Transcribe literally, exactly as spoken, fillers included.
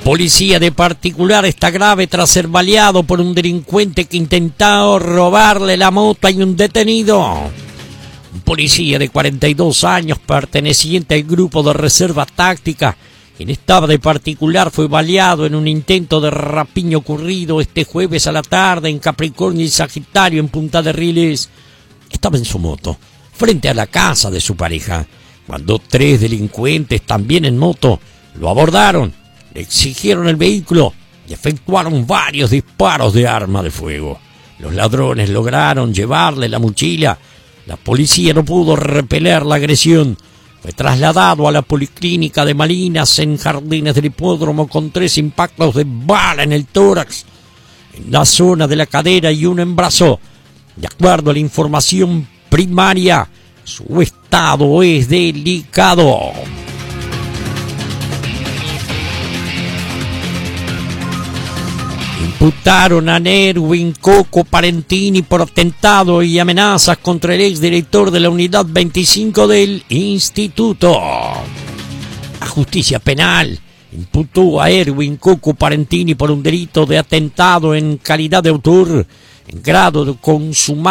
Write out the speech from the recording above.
Policía de particular está grave tras ser baleado por un delincuente que intentó robarle la moto. Hay un detenido. Un policía de cuarenta y dos años perteneciente al grupo de reserva táctica, quien estaba de particular, fue baleado en un intento de rapiño ocurrido este jueves a la tarde en Capricornio y Sagitario, en Punta de Rieles. Estaba en su moto, frente a la casa de su pareja, cuando tres delincuentes, también en moto, lo abordaron, le exigieron el vehículo y efectuaron varios disparos de arma de fuego. Los ladrones lograron llevarle la mochila. La policía no pudo repeler la agresión. Fue trasladado a la policlínica de Malinas, en Jardines del Hipódromo, con tres impactos de bala en el tórax, en la zona de la cadera y uno en brazo. De acuerdo a la información primaria, su estado es delicado. Imputaron a Erwin Coco Parentini por atentado y amenazas contra el exdirector de la Unidad veinticinco del Instituto. La justicia penal imputó a Erwin Coco Parentini por un delito de atentado en calidad de autor en grado de consumar